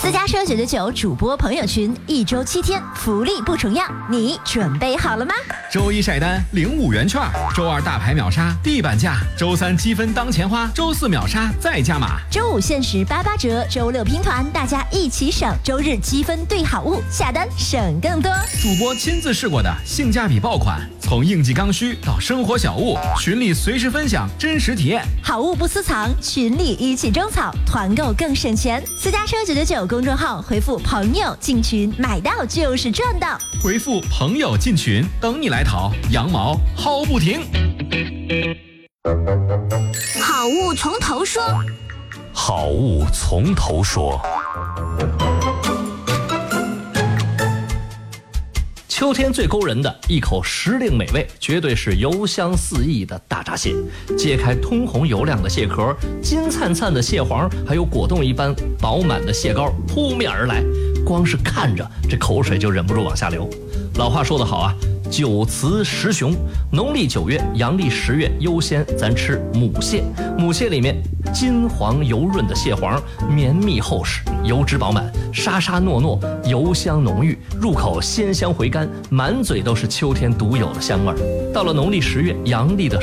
私家车999主播朋友群，1周7天，福利不重样，你准备好了吗？ 周一晒单领5元券，周二大牌秒杀地板价，周三积分当钱花，周四秒杀再加码， 周五限时88折，周六拼团，大家一起省，周日积分兑好物，下单省更多。 主播亲自试过的性价比爆款，从应季刚需到生活小物，群里随时分享真实体验， 好物不私藏，群里一起种草，团购更省钱。私家车999公众号回复朋友进群，买到就是赚到。 回复朋友进群，等你来淘，羊毛薅不停。 好物从头说， 好物从头说。秋天最勾人的一口时令美味，绝对是油香四溢的大闸蟹。揭开通红油亮的蟹壳，金灿灿的蟹黄，还有果冻一般饱满的蟹膏扑面而来，光是看着这口水就忍不住往下流。老话说得好啊，九雌十雄，农历9月、阳历10月优先咱吃母蟹。母蟹里面金黄油润的蟹黄，绵密厚实，油脂饱满，沙沙糯糯，油香浓郁，入口鲜香回甘，满嘴都是秋天独有的香味儿。到了农历10月，阳历的